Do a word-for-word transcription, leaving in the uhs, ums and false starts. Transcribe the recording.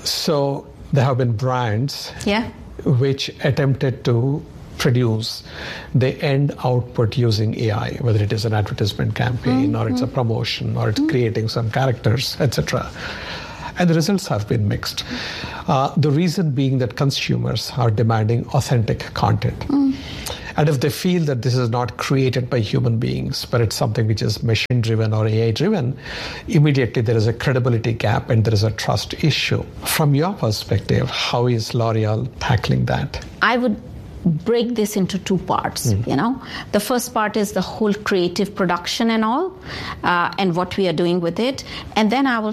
So there have been brands yeah. which attempted to produce the end output using A I, whether it is an advertisement campaign mm-hmm. or it's a promotion or it's mm-hmm. creating some characters, et cetera. And the results have been mixed. Uh, the reason being that consumers are demanding authentic content. Mm. And if they feel that this is not created by human beings, but it's something which is machine-driven or A I-driven, immediately there is a credibility gap and there is a trust issue. From your perspective, how is L'Oreal tackling that? I would break this into two parts. Mm. You know, the first part is the whole creative production and all, uh, and what we are doing with it, and then I will